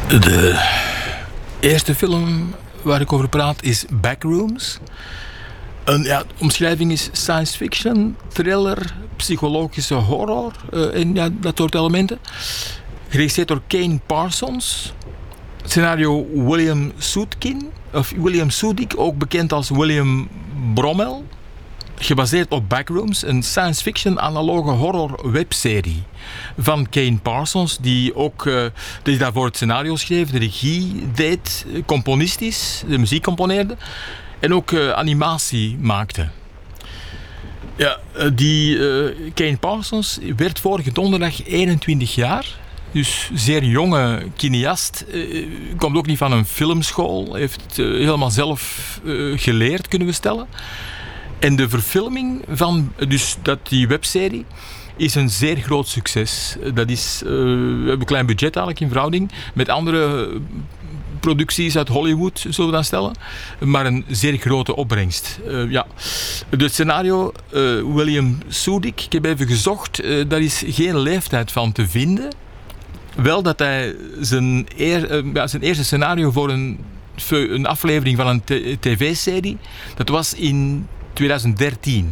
De eerste film waar ik over praat is Backrooms. De omschrijving is science fiction, thriller, psychologische horror en dat soort elementen. Geregisseerd door Kane Parsons. Scenario William Sudik, ook bekend als William Brommel. Gebaseerd op Backrooms, een science fiction analoge horror webserie van Kane Parsons, die daarvoor het scenario schreef, de regie deed, componist is, de muziek componeerde en ook animatie maakte. Ja, Kane Parsons werd vorige donderdag 21 jaar. Dus zeer jonge cineast, komt ook niet van een filmschool, heeft het helemaal zelf geleerd, kunnen we stellen. En de verfilming van die webserie is een zeer groot succes. Dat is we hebben een klein budget eigenlijk in verhouding met andere producties uit Hollywood, zullen we dan stellen. Maar een zeer grote opbrengst. Het scenario, William Sudik, ik heb even gezocht, daar is geen leeftijd van te vinden. Wel dat hij zijn eerste scenario voor een aflevering van een tv-serie, dat was in 2013.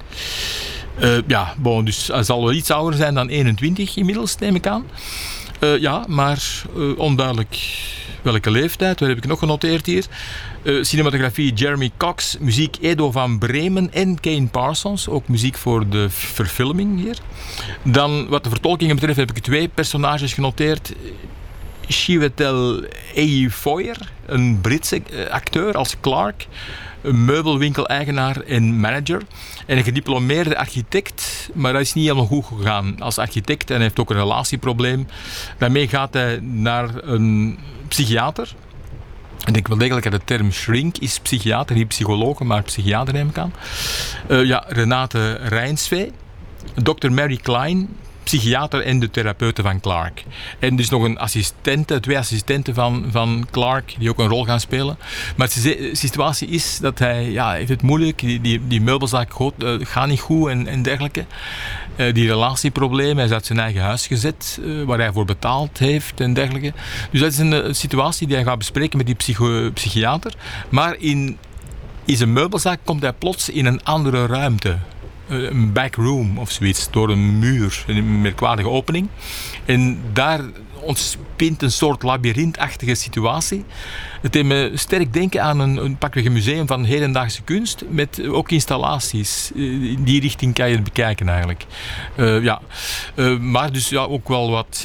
Dus hij zal wel iets ouder zijn dan 21 inmiddels, neem ik aan. Maar onduidelijk welke leeftijd. Wat heb ik nog genoteerd hier? Cinematografie Jeremy Cox, muziek Edo van Bremen en Kane Parsons, ook muziek voor de verfilming hier. Dan, wat de vertolkingen betreft, heb ik 2 personages genoteerd. Chiwetel Ejiofor, een Britse acteur als Clark, een meubelwinkel-eigenaar en manager. En een gediplomeerde architect, maar dat is niet helemaal goed gegaan als architect en hij heeft ook een relatieprobleem. Daarmee gaat hij naar een psychiater. Ik denk wel degelijk dat de term shrink is psychiater, niet psycholoog, maar psychiater neem ik aan. Renate Rijnsvee, Dr. Mary Klein, psychiater en de therapeute van Clark. En dus nog 2 assistenten van Clark die ook een rol gaan spelen. Maar de situatie is dat hij heeft het moeilijk. Die meubelzaak gaat niet goed en dergelijke. Die relatieproblemen, hij is uit zijn eigen huis gezet, waar hij voor betaald heeft en dergelijke. Dus dat is een situatie die hij gaat bespreken met die psychiater. Maar in zijn meubelzaak komt hij plots in een andere ruimte. Een backroom of zoiets, door een muur, een merkwaardige opening. En daar ontspint een soort labyrintachtige situatie. Het deed me sterk denken aan een museum van hedendaagse kunst, met ook installaties. In die richting kan je het bekijken eigenlijk. Maar dus ook wel wat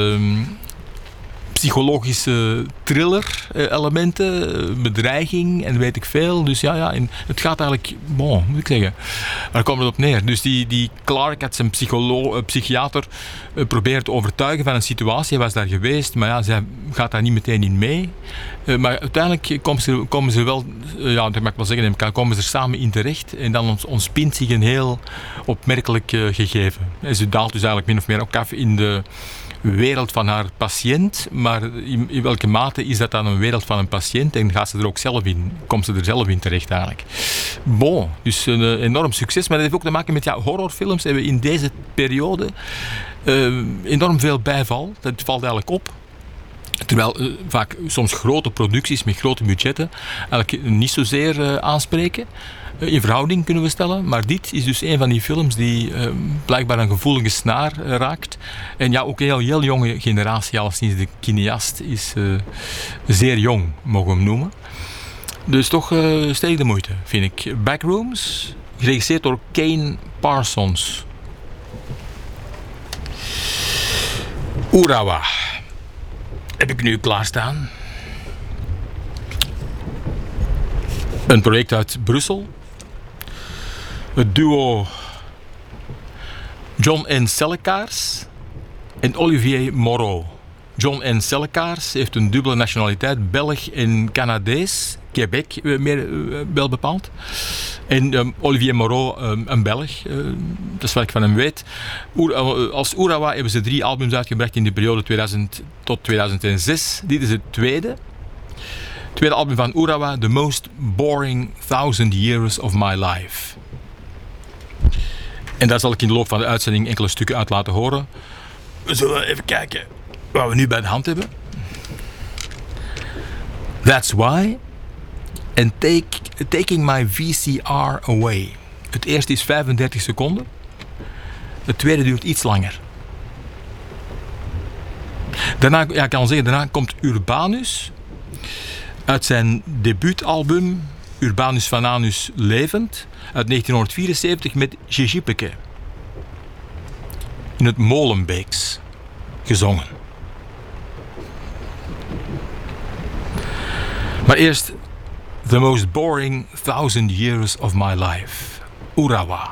psychologische thriller elementen, bedreiging en weet ik veel. Dus en het gaat eigenlijk, moet ik zeggen, waar komt het op neer? Dus die Clark had zijn psychiater probeert te overtuigen van een situatie. Hij was daar geweest, maar zij gaat daar niet meteen in mee. Maar uiteindelijk komen ze wel, dat mag ik wel zeggen, komen ze er samen in terecht en dan ontspint zich een heel opmerkelijk gegeven. En ze daalt dus eigenlijk min of meer ook af in de wereld van haar patiënt, maar in welke mate is dat dan een wereld van een patiënt en gaat ze er ook zelf in, komt ze er zelf in terecht eigenlijk. Dus een enorm succes, maar dat heeft ook te maken met horrorfilms hebben we in deze periode enorm veel bijval, dat valt eigenlijk op. Terwijl vaak soms grote producties met grote budgetten eigenlijk niet zozeer aanspreken. In verhouding kunnen we stellen. Maar dit is dus een van die films die blijkbaar een gevoelige snaar raakt. En ook een heel jonge generatie, al sinds de cineast is zeer jong, mogen we hem noemen. Dus toch sterk de moeite, vind ik. Backrooms, geregisseerd door Kane Parsons. Urawa heb ik nu klaarstaan. Een project uit Brussel. Het duo John N. Sellekaars en Olivier Moreau. John N. Sellekaars heeft een dubbele nationaliteit, Belg en Canadees. Quebec, meer wel bepaald. En Olivier Moreau, een Belg. Dat is wat ik van hem weet. Als Urawa hebben ze 3 albums uitgebracht in de periode 2000 tot 2006. Dit is het tweede album van Urawa, The Most Boring 1000 Years of My Life. En daar zal ik in de loop van de uitzending enkele stukken uit laten horen. We zullen even kijken wat we nu bij de hand hebben. That's why. En taking my VCR away. Het eerste is 35 seconden. Het tweede duurt iets langer. Daarna, ja, ik kan zeggen, daarna komt Urbanus uit zijn debuutalbum Urbanus van Anus Levend uit 1974 met Jejipeke in het Molenbeeks gezongen. Maar eerst The Most Boring 1000 Years of My Life, Urawa.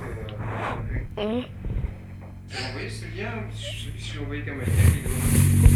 Envoyez ce lien, si on voyait comme elle